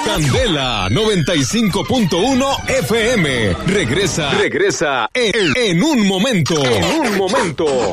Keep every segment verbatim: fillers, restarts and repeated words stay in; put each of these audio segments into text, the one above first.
Candela noventa y cinco punto uno F M. Regresa, regresa en, en un momento. En un momento.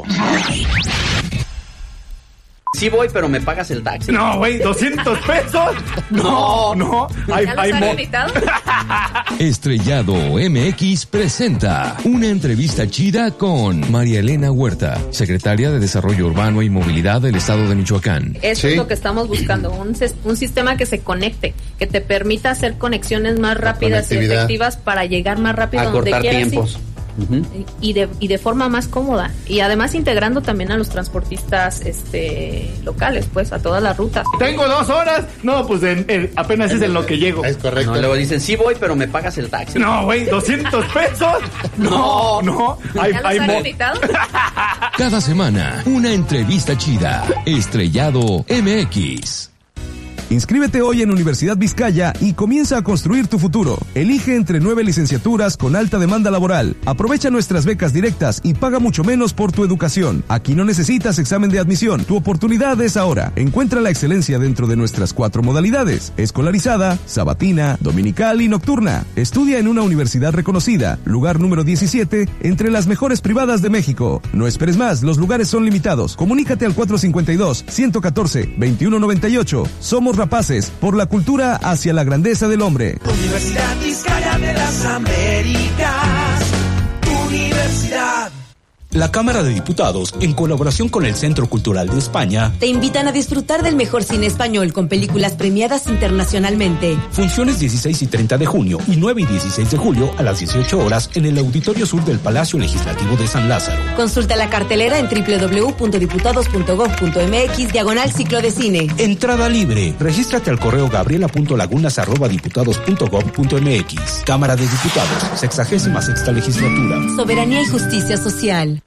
Sí voy, pero me pagas el taxi. No, güey, ¿doscientos pesos? No, no. Hay, ¿Ya hay los han invitado? Estrellado M X presenta una entrevista chida con María Elena Huerta, secretaria de Desarrollo Urbano y Movilidad del Estado de Michoacán. Eso ¿Sí? es lo que estamos buscando, un, un sistema que se conecte, que te permita hacer conexiones más rápidas y efectivas para llegar más rápido a donde cortar quieras. tiempos. Uh-huh. y de y de forma más cómoda, y además integrando también a los transportistas este locales, pues a todas las rutas. Tengo dos horas. No, pues en, en, apenas es en lo que llego. Es correcto. No, luego dicen, sí voy, pero me pagas el taxi. No, güey, ¿doscientos pesos? No, no. Hay, ¿Ya los hay han mo- invitado? Cada semana, una entrevista chida. Estrellado M X. Inscríbete hoy en Universidad Vizcaya y comienza a construir tu futuro. Elige entre nueve licenciaturas con alta demanda laboral. Aprovecha nuestras becas directas y paga mucho menos por tu educación. Aquí no necesitas examen de admisión. Tu oportunidad es ahora. Encuentra la excelencia dentro de nuestras cuatro modalidades: escolarizada, sabatina, dominical y nocturna. Estudia en una universidad reconocida, lugar número diecisiete entre las mejores privadas de México. No esperes más, los lugares son limitados. Comunícate al cuatro cinco dos, uno uno cuatro, dos uno nueve ocho. Somos rapaces por la cultura hacia la grandeza del hombre. Universidad Vizcaya de las Américas. Universidad. La Cámara de Diputados, en colaboración con el Centro Cultural de España, te invitan a disfrutar del mejor cine español con películas premiadas internacionalmente. Funciones dieciséis y treinta de junio y nueve y dieciséis de julio a las dieciocho horas en el Auditorio Sur del Palacio Legislativo de San Lázaro. Consulta la cartelera en doble u doble u doble u punto diputados punto gob punto eme equis diagonal ciclo de cine. Entrada libre. Regístrate al correo gabriela punto lagunas arroba diputados punto gob punto eme equis. Cámara de Diputados, sexagésima sexta legislatura. Soberanía y justicia social.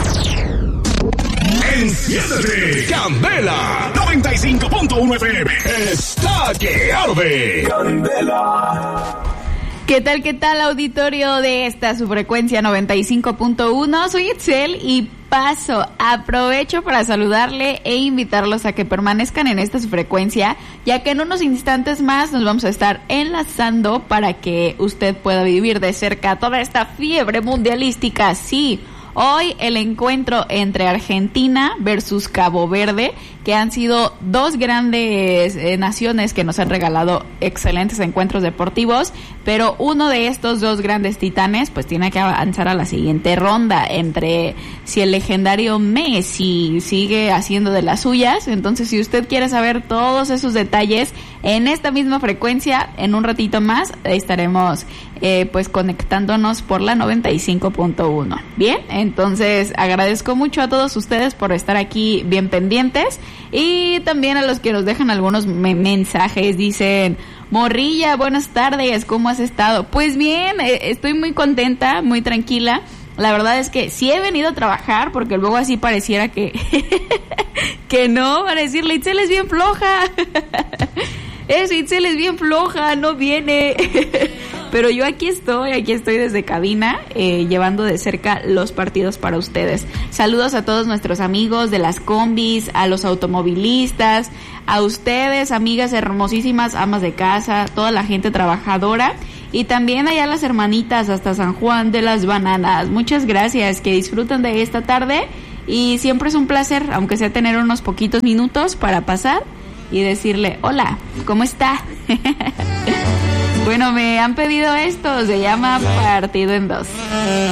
Enciéndete, Candela noventa y cinco punto uno F M. Está que arde. Candela. ¿Qué tal, qué tal, auditorio de esta su frecuencia noventa y cinco punto uno? Soy Itzel y paso, aprovecho para saludarle e invitarlos a que permanezcan en esta su frecuencia, ya que en unos instantes más nos vamos a estar enlazando para que usted pueda vivir de cerca toda esta fiebre mundialística. Sí, hoy el encuentro entre Argentina versus Cabo Verde, que han sido dos grandes eh, naciones que nos han regalado excelentes encuentros deportivos, pero uno de estos dos grandes titanes pues tiene que avanzar a la siguiente ronda, entre si el legendario Messi sigue haciendo de las suyas. Entonces, si usted quiere saber todos esos detalles en esta misma frecuencia, en un ratito más estaremos eh, pues conectándonos por la noventa y cinco punto uno. Bien, entonces agradezco mucho a todos ustedes por estar aquí bien pendientes, y también a los que nos dejan algunos me- mensajes. Dicen: Morrilla, buenas tardes, ¿cómo has estado? Pues bien, eh, estoy muy contenta, muy tranquila. La verdad es que sí he venido a trabajar, porque luego así pareciera que que no, para decirle, Itzel es bien floja. Eso, Itzel es bien floja, no viene. Pero yo aquí estoy, aquí estoy desde cabina, eh, llevando de cerca los partidos para ustedes. Saludos a todos nuestros amigos de las combis, a los automovilistas, a ustedes, amigas hermosísimas, amas de casa, toda la gente trabajadora, y también allá las hermanitas hasta San Juan de las Bananas. Muchas gracias, que disfruten de esta tarde, y siempre es un placer, aunque sea tener unos poquitos minutos para pasar y decirle: hola, ¿cómo está? Bueno, me han pedido esto, se llama Partido en Dos.